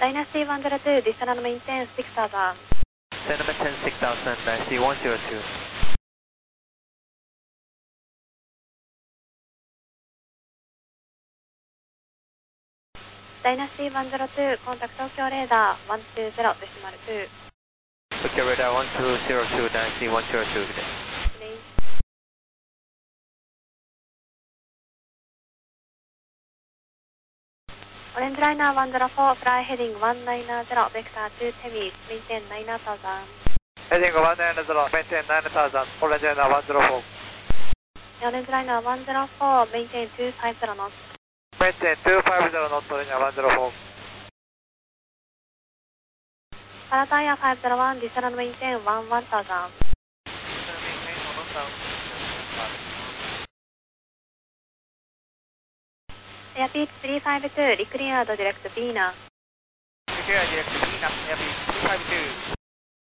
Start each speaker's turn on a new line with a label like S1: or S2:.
S1: Dynasty 102, descend and maintain 6000.
S2: Descend and maintain 6000, Dynasty 102.
S1: Dynasty 102, contact Tokyo radar 120, decimal 2.
S2: Tokyo radar 1202, Dynasty 102.
S1: Orange Liner 104, fly heading 190, vector 2 Temis, maintain 9000.
S2: Heading 190, maintain 9000, Orange Liner 104.
S1: Orange Liner 104, maintain 250 knots.
S2: Maintain 250 knots, Orange Liner 104.
S1: Parataya 501, descend and maintain 1000. Airpeak 352, recleared direct Bina.
S2: Recleared direct Bina, Airpeak